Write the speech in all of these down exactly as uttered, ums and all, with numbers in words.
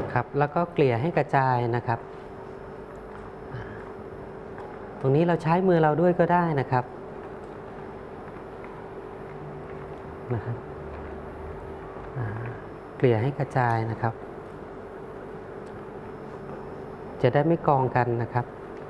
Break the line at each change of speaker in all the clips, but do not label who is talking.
ครับแล้วก็เกลี่ยให้กระจายนะครับตรงนี้เราใช้มือเราด้วยก็ได้นะครับนะครับเกลี่ยให้กระจายนะครับจะได้ไม่กองกันนะครับ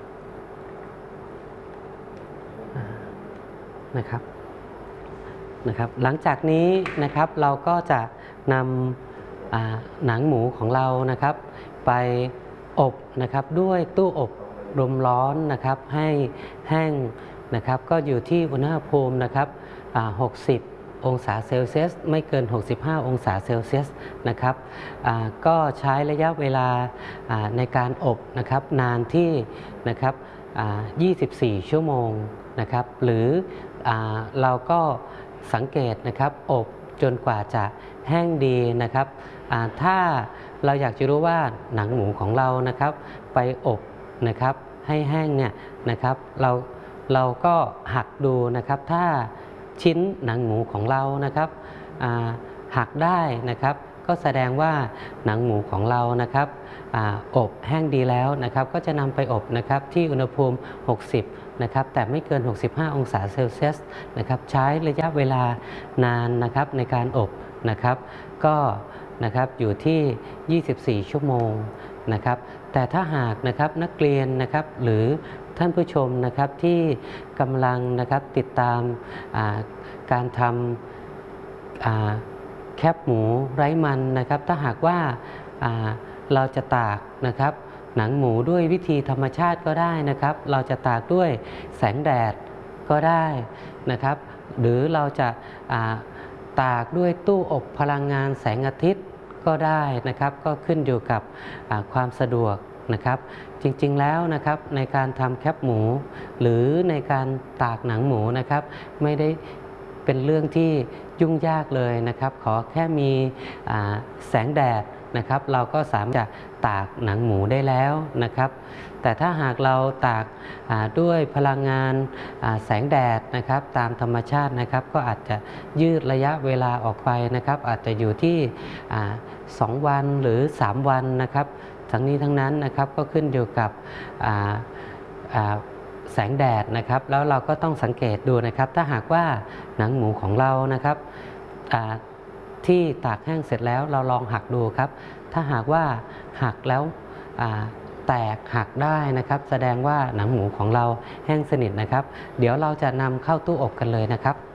นะครับนะครับหลังจากนี้นะครับเราก็จะนำหนังหมูของเรานะครับไปอบนะครับด้วยตู้อบลมร้อนนะครับให้แห้งนะครับก็อยู่ที่อุณหภูมินะครับหกสิบองศาเซลเซียสไม่เกินหกสิบห้าองศาเซลเซียสนะครับก็ใช้ระยะเวลาในการอบนะครับนานที่นะครับยี่สิบสี่ชั่วโมงนะครับหรือเราก็สังเกตนะครับอบจนกว่าจะแห้งดีนะครับถ้าเราอยากจะรู้ว่าหนังหมูของเรานะครับไปอบนะครับให้แห้งเนี่ยนะครับเราเราก็หักดูนะครับถ้าชิ้นหนังหมูของเรานะครับหักได้นะครับก็แสดงว่าหนังหมูของเรานะครับอบแห้งดีแล้วนะครับก็จะนำไปอบนะครับที่อุณหภูมิหกสิบนะครับแต่ไม่เกินหกสิบห้าองศาเซลเซียสนะครับใช้ระยะเวลานานนะครับในการอบนะครับก็นะครับอยู่ที่ยี่สิบสี่ชั่วโมงนะครับแต่ถ้าหากนะครับนักเรียนนะครับหรือท่านผู้ชมนะครับที่กำลังนะครับติดตามการทำแคบหมูไร้มันนะครับถ้าหากว่าเราจะตากนะครับหนังหมูด้วยวิธีธรรมชาติก็ได้นะครับเราจะตากด้วยแสงแดดก็ได้นะครับหรือเราจะตากด้วยตู้อบพลังงานแสงอาทิตย์ก็ได้นะครับก็ขึ้นอยู่กับความสะดวกนะครับจริงๆแล้วนะครับในการทำแคบหมูหรือในการตากหนังหมูนะครับไม่ได้เป็นเรื่องที่ยุ่งยากเลยนะครับขอแค่มีแสงแดดนะครับเราก็สามารถจะตากหนังหมูได้แล้วนะครับแต่ถ้าหากเราตากด้วยพลังงานแสงแดดนะครับตามธรรมชาตินะครับก็อาจจะยืดระยะเวลาออกไปนะครับอาจจะอยู่ที่สองวันหรือสามวันนะครับทั้งนี้ทั้งนั้นนะครับก็ขึ้นอยู่กับแสงแดดนะครับแล้วเราก็ต้องสังเกตดูนะครับถ้าหากว่าหนังหมูของเรานะครับที่ตากแห้งเสร็จแล้วเราลองหักดูครับถ้าหากว่าหักแล้วแตกหักได้นะครับแสดงว่าหนังหมูของเราแห้งสนิทนะครับเดี๋ยวเราจะนำเข้าตู้อบกันเลยนะครับ